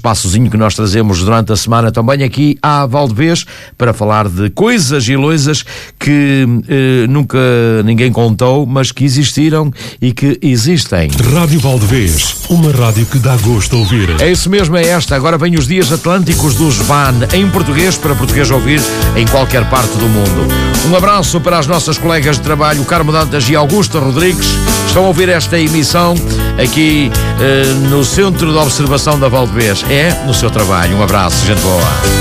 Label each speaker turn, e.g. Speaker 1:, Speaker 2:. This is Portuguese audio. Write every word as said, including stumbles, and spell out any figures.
Speaker 1: Passozinho que nós trazemos durante a semana também aqui à Valdevez para falar de coisas e loisas que eh, nunca ninguém contou, mas que existiram e que existem.
Speaker 2: Rádio Valdevez, uma rádio que dá gosto a ouvir.
Speaker 1: É isso mesmo, é esta. Agora vem os Dias Atlânticos dos Van, em português, para português ouvir em qualquer parte do mundo. Um abraço para as nossas colegas de trabalho, Carmo Dantas e Augusta Rodrigues. Estão a ouvir esta emissão aqui eh, no Centro de Observação da Valdevez. É no seu trabalho. Um abraço, gente boa.